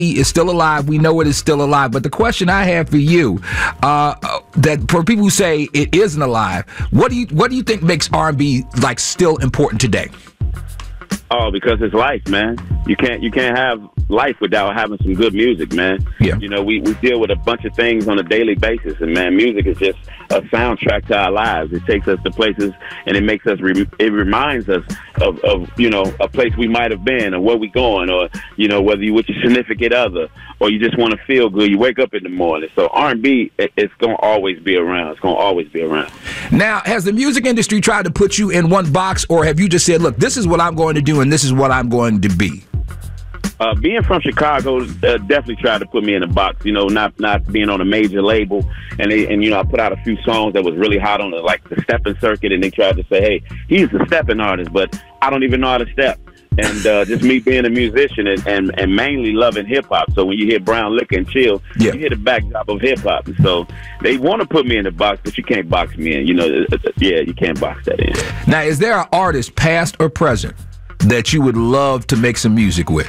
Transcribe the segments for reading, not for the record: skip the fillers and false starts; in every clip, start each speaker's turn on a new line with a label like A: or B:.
A: is still alive. We know it is still alive. But the question I have for you, that for people who say it isn't alive, what do you think makes R&B like still important today?
B: Oh, because it's life, man. You can't have life without having some good music, man.
A: Yeah.
B: You know, we deal with a bunch of things on a daily basis, and man, music is just a soundtrack to our lives. It takes us to places, and it makes us. It reminds us of you know, a place we might have been, or where we going, or you know, whether you with your significant other, or you just want to feel good. You wake up in the morning. So R&B, it's gonna always be around. It's gonna always be around.
A: Now, has the music industry tried to put you in one box, or have you just said, "Look, this is what I'm going to do, and this is what I'm going to be"?
B: Being from Chicago definitely tried to put me in a box, you know, not being on a major label. And you know, I put out a few songs that was really hot on the stepping circuit, and they tried to say, hey, he's a stepping artist, but I don't even know how to step. And just me being a musician and mainly loving hip-hop. So when you hear Brown Liquor and Chill, you hear the backdrop of hip-hop. And so they want to put me in the box, but you can't box me in. You know, you can't box that in.
A: Now, is there an artist, past or present, that you would love to make some music with?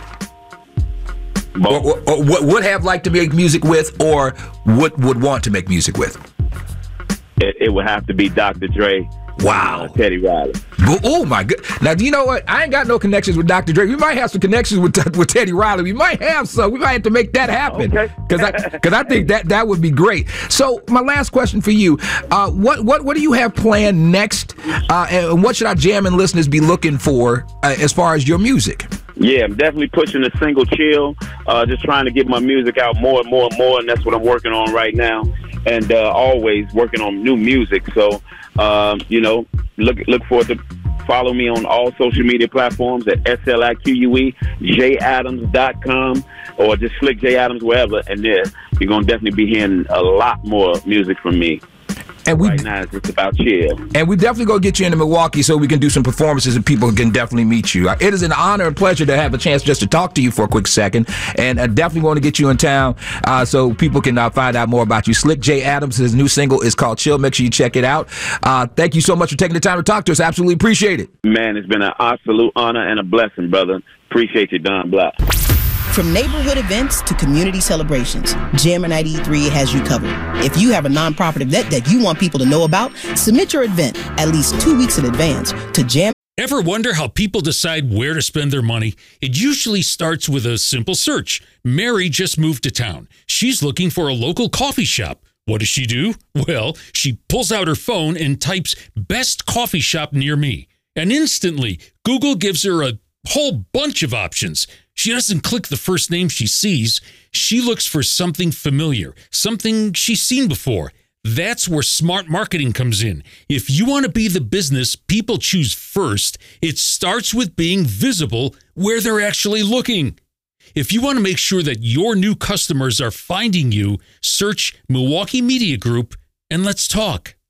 A: Or would have liked to make music with, or would want to make music with?
B: It would have to be Dr. Dre.
A: Wow.
B: Teddy Riley.
A: Oh, my God. Now, do you know what? I ain't got no connections with Dr. Dre. We might have some connections with Teddy Riley. We might have some. We might have to make that happen.
B: Okay.
A: Because I think that would be great. So, my last question for you, what do you have planned next? And what should our jamming listeners be looking for as far as your music?
B: Yeah, I'm definitely pushing the single Chill, just trying to get my music out more and more and more, and that's what I'm working on right now, and always working on new music. So, you know, look forward to follow me on all social media platforms at SLIQUE, jadams.com, or just Slick J Adams wherever, and there you're going to definitely be hearing a lot more music from me. And right now, it's just about chill.
A: And we definitely go get you into Milwaukee so we can do some performances and people can definitely meet you. It is an honor and pleasure to have a chance just to talk to you for a quick second. And I definitely want to get you in town so people can find out more about you. Slick J Adams, his new single is called Chill. Make sure you check it out. Thank you so much for taking the time to talk to us. Absolutely appreciate it.
B: Man, it's been an absolute honor and a blessing, brother. Appreciate you, Don Block.
C: From neighborhood events to community celebrations, Jammer 93 has you covered. If you have a nonprofit event that you want people to know about, submit your event at least 2 weeks in advance to Jammer.
D: Ever wonder how people decide where to spend their money? It usually starts with a simple search. Mary just moved to town. She's looking for a local coffee shop. What does she do? Well, she pulls out her phone and types "best coffee shop near me." And instantly, Google gives her a whole bunch of options. She doesn't click the first name she sees. She looks for something familiar, something she's seen before. That's where smart marketing comes in. If you want to be the business people choose first, it starts with being visible where they're actually looking. If you want to make sure that your new customers are finding you, search Milwaukee Media Group and let's talk.